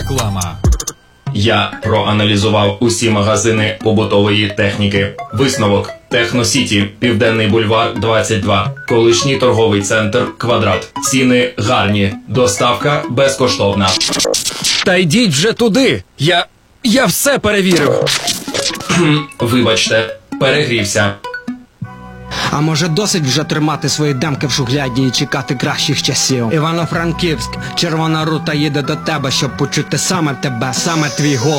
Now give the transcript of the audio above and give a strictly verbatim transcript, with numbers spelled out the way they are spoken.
Реклама. Я проаналізував усі магазини побутової техніки. Висновок: Техносіті, Південний бульвар, двадцять два. Колишній торговий центр «Квадрат». Ціни гарні. Доставка безкоштовна. Та йдіть вже туди. Я... я все перевірив. Вибачте, перегрівся. А може досить вже тримати свої демки в шухляді і чекати кращих часів? Івано-Франківськ, Червона рута їде до тебе, щоб почути саме тебе, саме твій голос.